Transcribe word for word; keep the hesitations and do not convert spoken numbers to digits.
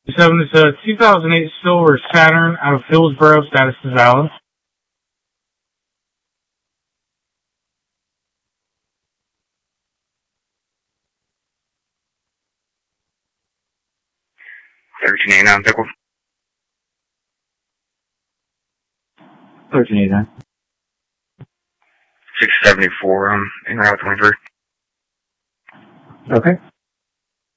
seven is a two thousand eight silver Saturn out of Hillsboro, status is valid. thirteen eighty-nine, Pickle. thirteen eighty-nine. six seventy-four, um, in Route twenty-three. Okay.